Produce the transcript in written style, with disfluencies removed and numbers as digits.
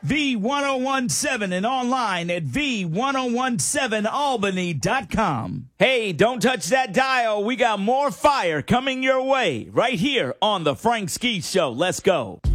V1017 and online at V1017Albany.com. Hey, don't touch that dial. We got more fire coming your way right here on The Frank Ski Show. Let's go.